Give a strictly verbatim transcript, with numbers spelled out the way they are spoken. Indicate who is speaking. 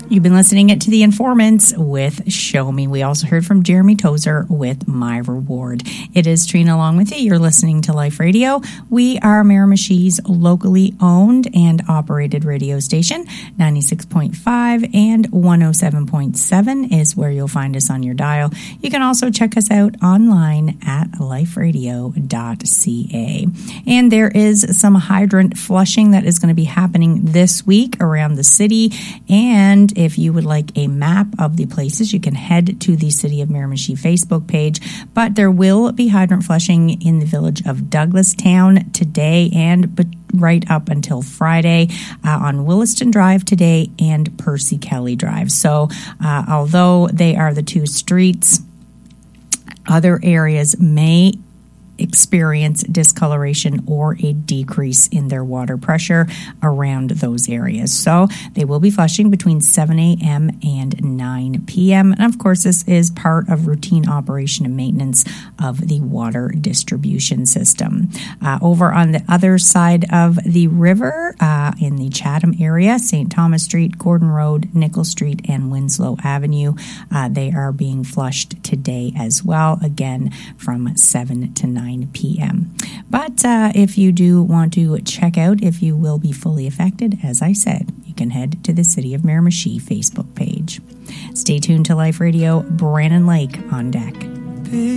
Speaker 1: You've been listening to The Informants with Show Me. We also heard from Jeremy Tozer with My Reward. It is Trina along with you. You're listening to Life Radio. We are Miramichi's locally owned and operated radio station. ninety-six point five and one oh seven point seven is where you'll find us on your dial. You can also check us out online at life radio dot c a. And there is some hydrant flushing that is going to be happening this week around the city. And if you would like a map of the places, you can head to the City of Miramichi Facebook page. But there will be hydrant flushing in the village of Douglastown today and but right up until Friday uh, on Williston Drive today and Percy Kelly Drive. So uh, although they are the two streets, other areas may experience discoloration or a decrease in their water pressure around those areas. So they will be flushing between seven a.m. and nine p.m. And of course, this is part of routine operation and maintenance of the water distribution system. Uh, over on the other side of the river, uh, in the Chatham area, Saint Thomas Street, Gordon Road, Nickel Street, and Winslow Avenue, uh, they are being flushed today as well, again from seven to nine p.m. But uh, if you do want to check out if you will be fully affected, as I said, you can head to the City of Miramichi Facebook page. Stay tuned to Life Radio. Brandon Lake on deck.